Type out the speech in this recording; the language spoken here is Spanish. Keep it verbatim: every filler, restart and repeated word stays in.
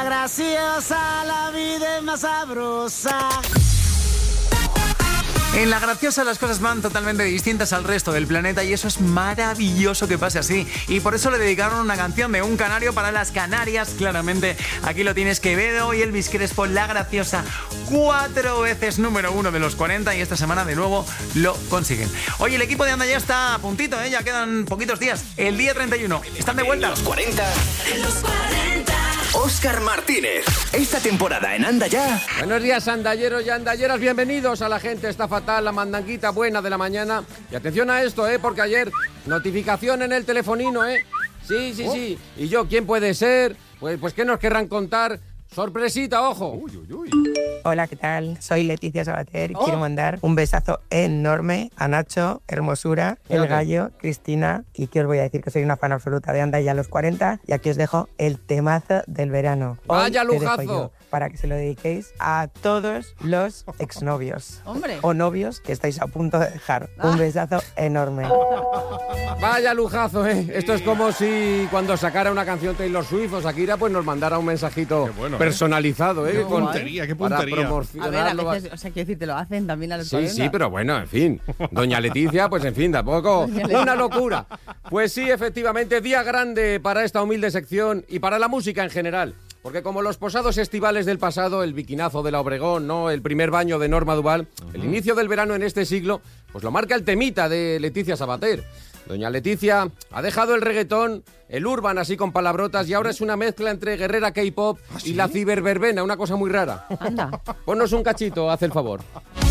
la graciosa, la vida es más sabrosa. En La Graciosa las cosas van totalmente distintas al resto del planeta y eso es maravilloso que pase así. Y por eso le dedicaron una canción de un canario para las Canarias, claramente. Aquí lo tienes, Quevedo y Elvis Crespo, La Graciosa, cuatro veces número uno de los cuarenta y esta semana de nuevo lo consiguen. Oye, el equipo de Anda ya está a puntito, ¿eh? Ya quedan poquitos días. El día treinta y uno. ¿Están de vuelta? En los cuarenta. En los cuarenta. Óscar Martínez. Esta temporada en Anda Ya. Buenos días, andalleros y andalleras. Bienvenidos a La Gente Está Fatal, la mandanguita buena de la mañana. Y atención a esto, ¿eh? Porque ayer, notificación en el telefonino, ¿eh? Sí, sí, oh. sí. ¿Y yo quién puede ser? Pues, pues ¿qué nos querrán contar? Sorpresita, ojo. Uy, uy, uy. Hola, ¿qué tal? Soy Leticia Sabater y oh. quiero mandar un besazo enorme a Nacho, Hermosura, El Gallo, Cristina, y que os voy a decir que soy una fan absoluta de Anda Ya a los cuarenta y aquí os dejo el temazo del verano. Hoy ¡Vaya te dejo lujazo! yo, para que se lo dediquéis a todos los exnovios Hombre. o novios que estáis a punto de dejar. Ah. Un besazo enorme. Vaya lujazo, ¿eh? Esto es como si cuando sacara una canción Taylor Swift o Shakira, pues nos mandara un mensajito bueno, personalizado, ¿eh? Qué puntería, qué puntería. Para A promocionarlo. ver, a veces, o sea, quiero decir, te lo hacen también a los Sí, cuarenta. sí, pero bueno, en fin. Doña Leticia, pues en fin, tampoco una locura. Pues sí, efectivamente, día grande para esta humilde sección y para la música en general. Porque como los posados estivales del pasado, el biquinazo de la Obregón, ¿no? El primer baño de Norma Duval, uh-huh. el inicio del verano en este siglo, pues lo marca el temita de Leticia Sabater. Doña Leticia ha dejado el reggaetón, el urban así con palabrotas y ahora es una mezcla entre guerrera K-pop ¿Ah, sí? y la ciberverbena, una cosa muy rara. Anda. Ponnos un cachito, haz el favor.